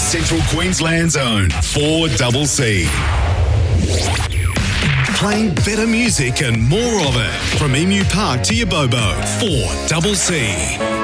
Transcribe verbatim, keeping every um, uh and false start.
Central Queensland's own four C. Playing better music and more of it. From Emu Park to Yabobo, four C.